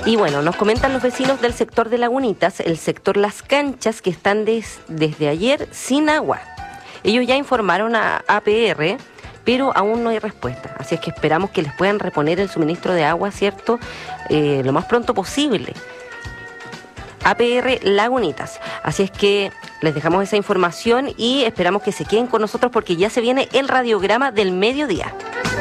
Y bueno, nos comentan los vecinos del sector de Lagunitas, el sector Las Canchas, que están desde ayer sin agua. Ellos ya informaron a APR, pero aún no hay respuesta. Así es que esperamos que les puedan reponer el suministro de agua, ¿cierto? Lo más pronto posible. APR Lagunitas. Así es que les dejamos esa información y esperamos que se queden con nosotros porque ya se viene el radiograma del mediodía.